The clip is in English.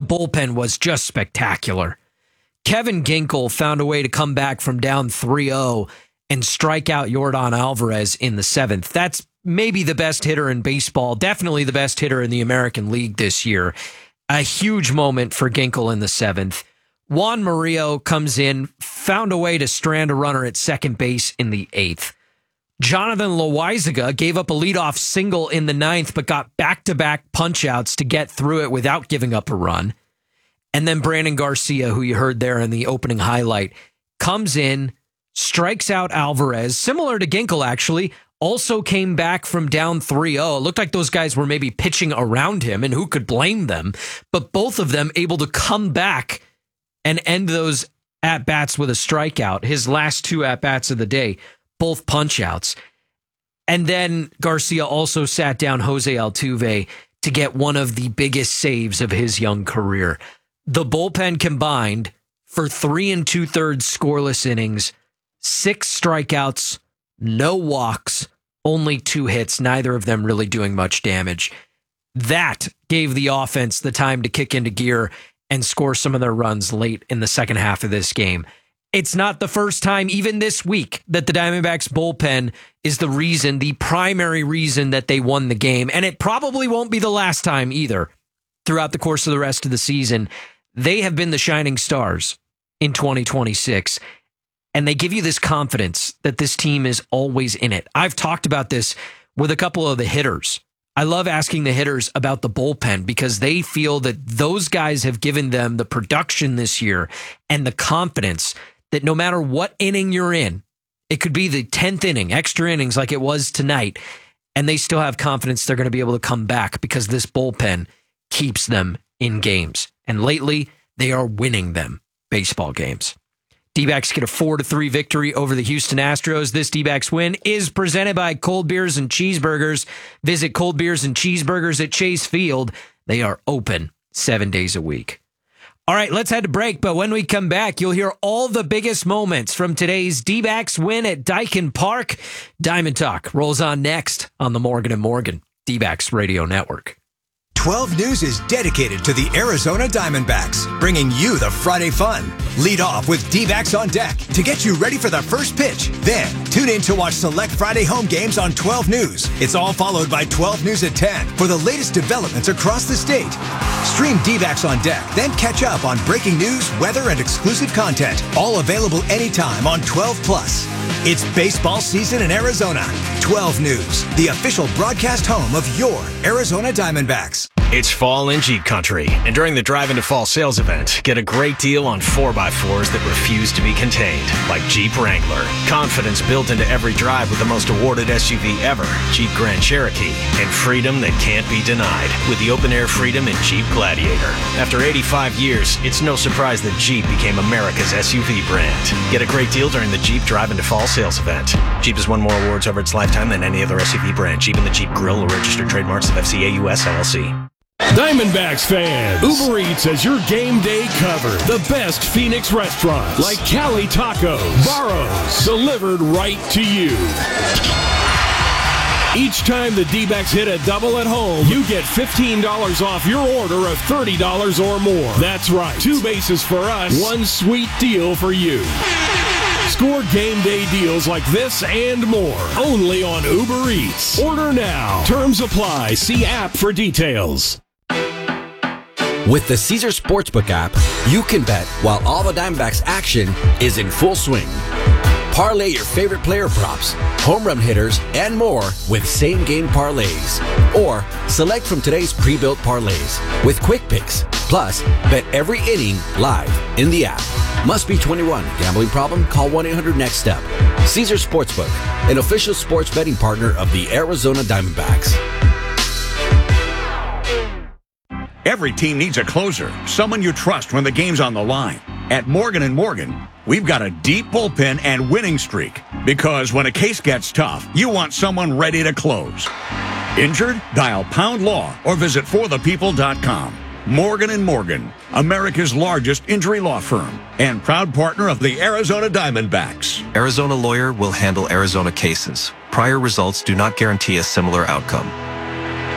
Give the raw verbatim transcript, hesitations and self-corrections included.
bullpen was just spectacular. Kevin Ginkel found a way to come back from down three oh and strike out Yordan Alvarez in the seventh. That's maybe the best hitter in baseball, definitely the best hitter in the American League this year. A huge moment for Ginkel in the seventh. Juan Murillo comes in, found a way to strand a runner at second base in the eighth. Jonathan Loaizaga gave up a leadoff single in the ninth, but got back-to-back punch-outs to get through it without giving up a run. And then Brandon Garcia, who you heard there in the opening highlight, comes in, strikes out Alvarez, similar to Ginkel, actually, also came back from down three oh. It looked like those guys were maybe pitching around him, and who could blame them? But both of them able to come back and end those at-bats with a strikeout. His last two at-bats of the day, both punch-outs. And then Garcia also sat down Jose Altuve to get one of the biggest saves of his young career. The bullpen combined for three and two-thirds scoreless innings, six strikeouts, no walks, only two hits, neither of them really doing much damage. That gave the offense the time to kick into gear and score some of their runs late in the second half of this game. It's not the first time, even this week, that the Diamondbacks bullpen is the reason, the primary reason that they won the game. And it probably won't be the last time either. Throughout the course of the rest of the season, they have been the shining stars in twenty twenty-six. And they give you this confidence that this team is always in it. I've talked about this with a couple of the hitters. I love asking the hitters about the bullpen because they feel that those guys have given them the production this year and the confidence that no matter what inning you're in, it could be the tenth inning, extra innings like it was tonight, and they still have confidence they're going to be able to come back because this bullpen keeps them in games. And lately, they are winning them baseball games. D-backs get a four to three victory over the Houston Astros. This D-backs win is presented by Cold Beers and Cheeseburgers. Visit Cold Beers and Cheeseburgers at Chase Field. They are open seven days a week. All right, let's head to break, but when we come back, you'll hear all the biggest moments from today's D-backs win at Daikin Park. Diamond Talk rolls on next on the Morgan and Morgan D-backs Radio Network. twelve News is dedicated to the Arizona Diamondbacks, bringing you the Friday fun. Lead off with D-backs on deck to get you ready for the first pitch. Then, tune in to watch select Friday home games on twelve News. It's all followed by twelve News at ten for the latest developments across the state. Stream D-backs on deck, then catch up on breaking news, weather, and exclusive content. All available anytime on twelve plus. It's baseball season in Arizona. twelve News, the official broadcast home of your Arizona Diamondbacks. It's fall in Jeep country, and during the Drive Into Fall sales event, get a great deal on four by fours that refuse to be contained, like Jeep Wrangler. Confidence built into every drive with the most awarded S U V ever, Jeep Grand Cherokee, and freedom that can't be denied with the open-air freedom in Jeep Gladiator. After eighty-five years, it's no surprise that Jeep became America's S U V brand. Get a great deal during the Jeep Drive Into Fall sales event. Jeep has won more awards over its lifetime than any other S U V brand. Jeep and the Jeep Grill are registered trademarks of F C A U S L L C. Diamondbacks fans, Uber Eats has your game day covered. The best Phoenix restaurants like Cali Tacos, Barro's, delivered right to you. Each time the D-backs hit a double at home, you get fifteen dollars off your order of thirty dollars or more. That's right, two bases for us, one sweet deal for you. Score game day deals like this and more, only on Uber Eats. Order now. Terms apply. See app for details. With the Caesars Sportsbook app, you can bet while all the Diamondbacks action is in full swing. Parlay your favorite player props, home run hitters, and more with same-game parlays. Or select from today's pre-built parlays with quick picks. Plus, bet every inning live in the app. Must be twenty-one. Gambling problem? Call one eight hundred next step. Caesars Sportsbook, an official sports betting partner of the Arizona Diamondbacks. Every team needs a closer, someone you trust when the game's on the line. At Morgan and Morgan, we've got a deep bullpen and winning streak. Because when a case gets tough, you want someone ready to close. Injured? Dial Pound Law or visit for the people dot com. Morgan and Morgan, America's largest injury law firm and proud partner of the Arizona Diamondbacks. Arizona Lawyer will handle Arizona cases. Prior results do not guarantee a similar outcome.